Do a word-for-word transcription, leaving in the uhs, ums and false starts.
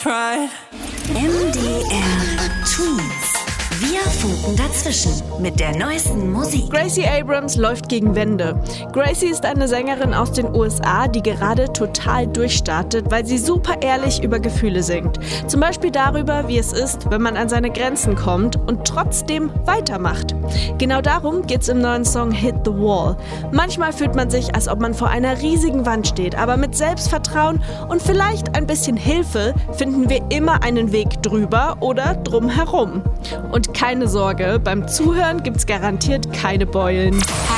pride. M D R Tweets. Wir funken dazwischen mit der neuesten Musik. Gracie Abrams läuft gegen Wände. Gracie ist eine Sängerin aus den U S A, die gerade total durchstartet, weil sie super ehrlich über Gefühle singt. Zum Beispiel darüber, wie es ist, wenn man an seine Grenzen kommt und trotzdem weitermacht. Genau darum geht's im neuen Song Hit the Wall. Manchmal fühlt man sich, als ob man vor einer riesigen Wand steht, aber mit Selbstvertrauen und vielleicht ein bisschen Hilfe finden wir immer einen Weg drüber oder drumherum. Und keine Sorge, beim Zuhören gibt's garantiert keine Beulen.